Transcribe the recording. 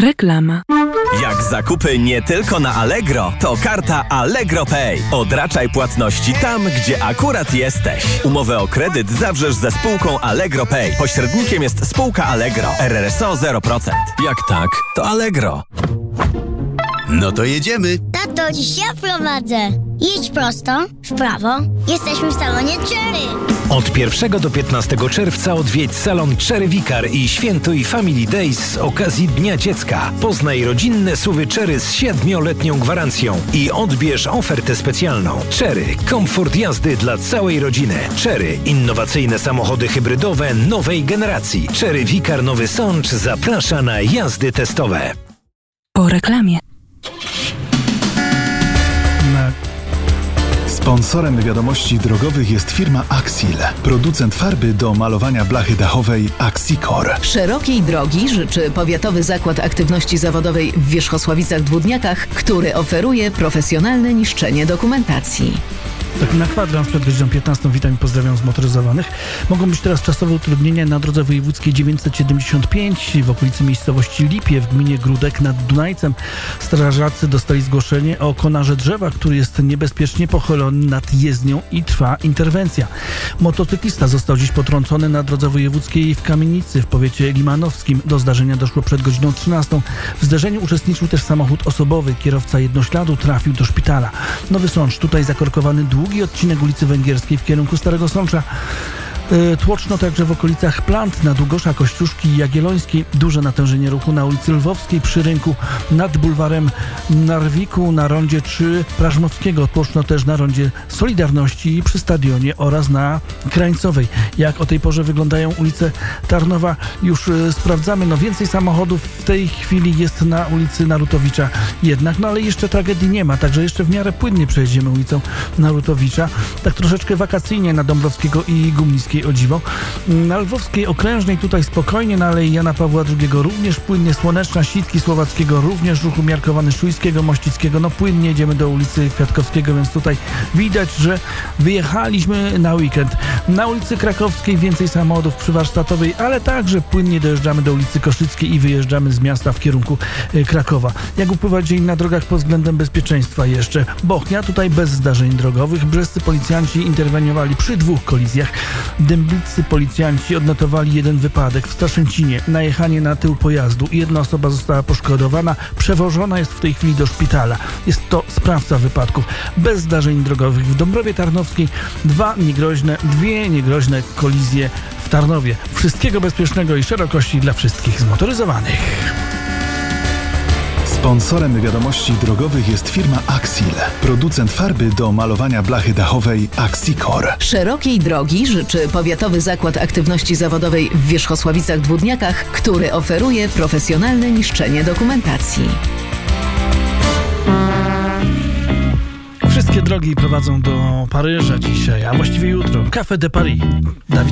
Reklama. Jak zakupy nie tylko na Allegro, to karta Allegro Pay. Odraczaj płatności tam, gdzie akurat jesteś. Umowę o kredyt zawrzesz ze spółką Allegro Pay. Pośrednikiem jest spółka Allegro. RRSO 0%. Jak tak, to Allegro. No to jedziemy. Tato, dziś ja prowadzę. Jedź prosto, w prawo. Jesteśmy w salonie Cherry. Od 1 do 15 czerwca odwiedź salon Cherry Vicar i świętuj Family Days z okazji Dnia Dziecka. Poznaj rodzinne SUV-y Cherry z 7-letnią gwarancją i odbierz ofertę specjalną. Cherry. Komfort jazdy dla całej rodziny. Cherry. Innowacyjne samochody hybrydowe nowej generacji. Cherry Vicar Nowy Sącz zaprasza na jazdy testowe. Po reklamie. Sponsorem wiadomości drogowych jest firma Axil, producent farby do malowania blachy dachowej Axicor. Szerokiej drogi życzy Powiatowy Zakład Aktywności Zawodowej w Wierzchosławicach-Dwódniakach, który oferuje profesjonalne niszczenie dokumentacji. Tak na kwadrans przed godziną 15. Witam i pozdrawiam zmotoryzowanych. Mogą być teraz czasowe utrudnienia na drodze wojewódzkiej 975 w okolicy miejscowości Lipie w gminie Grudek nad Dunajcem. Strażacy dostali zgłoszenie o konarze drzewa, który jest niebezpiecznie pochylony nad jezdnią i trwa interwencja. Motocyklista został dziś potrącony na drodze wojewódzkiej w Kamienicy w powiecie limanowskim. Do zdarzenia doszło przed godziną 13. W zdarzeniu uczestniczył też samochód osobowy. Kierowca jednośladu trafił do szpitala. Nowy Sącz, tutaj zakorkowany długi odcinek ulicy Węgierskiej w kierunku Starego Sącza. Tłoczno także w okolicach Plant, na Długosza, Kościuszki i Jagiellońskiej. Duże natężenie ruchu na ulicy Lwowskiej przy rynku, nad bulwarem Narwiku, na rondzie 3 Prażmowskiego. Tłoczno też na rondzie Solidarności przy stadionie oraz na Krańcowej. Jak o tej porze wyglądają ulice Tarnowa, już sprawdzamy. No więcej samochodów w tej chwili jest na ulicy Narutowicza jednak, no ale jeszcze tragedii nie ma, także jeszcze w miarę płynnie przejedziemy ulicą Narutowicza. Tak troszeczkę wakacyjnie na Dąbrowskiego i Gumnickiej, o dziwo. Na Lwowskiej Okrężnej tutaj spokojnie, na Alei Jana Pawła II również płynnie, Słoneczna, Sitki, Słowackiego również ruch umiarkowany, Szujskiego, Mościckiego, no płynnie jedziemy do ulicy Kwiatkowskiego, więc tutaj widać, że wyjechaliśmy na weekend. Na ulicy Krakowskiej więcej samochodów przy Warsztatowej, ale także płynnie dojeżdżamy do ulicy Koszyckiej i wyjeżdżamy z miasta w kierunku Krakowa. Jak upływa dzień na drogach pod względem bezpieczeństwa jeszcze? Bochnia, tutaj bez zdarzeń drogowych. Brzescy policjanci interweniowali przy 2 kolizjach. Dęblicy policjanci odnotowali 1 wypadek w Straszęcinie. Najechanie na tył pojazdu. 1 osoba została poszkodowana. Przewożona jest w tej chwili do szpitala. Jest to sprawca wypadków. Bez zdarzeń drogowych w Dąbrowie Tarnowskiej. 2 niegroźne kolizje w Tarnowie. Wszystkiego bezpiecznego i szerokości dla wszystkich zmotoryzowanych. Sponsorem wiadomości drogowych jest firma Axil, producent farby do malowania blachy dachowej Axicor. Szerokiej drogi życzy Powiatowy Zakład Aktywności Zawodowej w Wierzchosławicach-Dwódniakach, który oferuje profesjonalne niszczenie dokumentacji. Wszystkie drogi prowadzą do Paryża dzisiaj, a właściwie jutro. Café de Paris. Dawid